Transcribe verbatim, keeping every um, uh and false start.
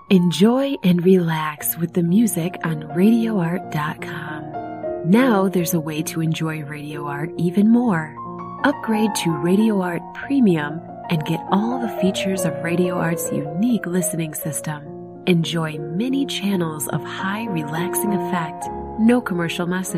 Enjoy and relax with the music on radio art dot com. Now there's a way to enjoy Radio Art even more. Upgrade to Radio Art Premium and get all the features of Radio Art's unique listening system. Enjoy many channels of high relaxing effect, no commercial messages.